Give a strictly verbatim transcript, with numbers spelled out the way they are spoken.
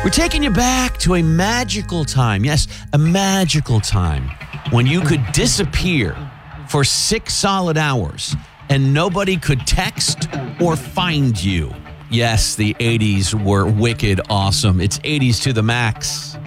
We're taking you back to a magical time. Yes, a magical time when you could disappear for six solid hours and nobody could text or find you. Yes, the eighties were wicked awesome. It's eighties to the max.